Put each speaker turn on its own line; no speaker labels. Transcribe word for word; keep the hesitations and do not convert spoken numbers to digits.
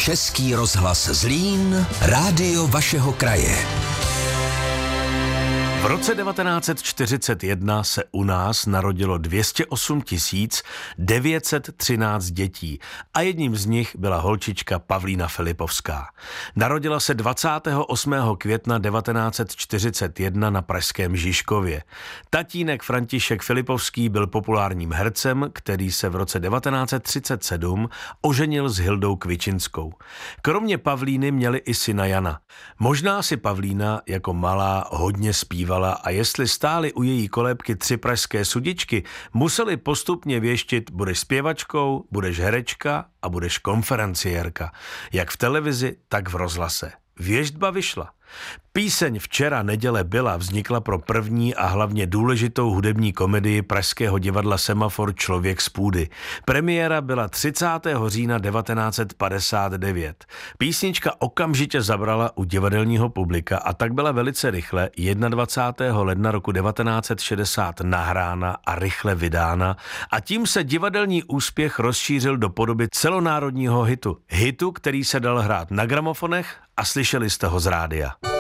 Český rozhlas Zlín, rádio vašeho kraje.
V roce devatenáct set čtyřicet jedna se u nás narodilo dvě stě osm tisíc devět set třináct dětí a jedním z nich byla holčička Pavlína Filipovská. Narodila se dvacátého osmého května devatenáct set čtyřicet jedna na pražském Žižkově. Tatínek František Filipovský byl populárním hercem, který se v roce devatenáct set třicet sedm oženil s Hildou Kvičinskou. Kromě Pavlíny měli i syna Jana. Možná si Pavlína jako malá hodně zpívala a jestli stály u její kolébky tři pražské sudičky, museli postupně věštit: budeš zpěvačkou, budeš herečka a budeš konferenciérka. Jak v televizi, tak v rozhlase. Věštba vyšla. Píseň Včera neděle byla vznikla pro první a hlavně důležitou hudební komedii pražského divadla Semafor Člověk z půdy. Premiéra byla třicátého října devatenáct set padesát devět. Písnička okamžitě zabrala u divadelního publika a tak byla velice rychle dvacátého prvního ledna roku devatenáct set šedesát nahrána a rychle vydána a tím se divadelní úspěch rozšířil do podoby celonárodního hitu. Hitu, který se dal hrát na gramofonech a slyšeli jste ho z rádia.